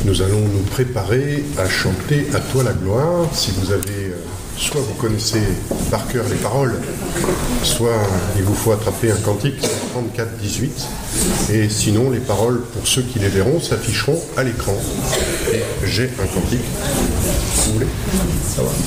nous allons nous préparer à chanter « À toi la gloire ». Si vous avez, soit vous connaissez par cœur les paroles, soit il vous faut attraper un cantique, 34-18. Et sinon, les paroles, pour ceux qui les verront, s'afficheront à l'écran. Et j'ai un cantique. Vous voulez ? Ça va.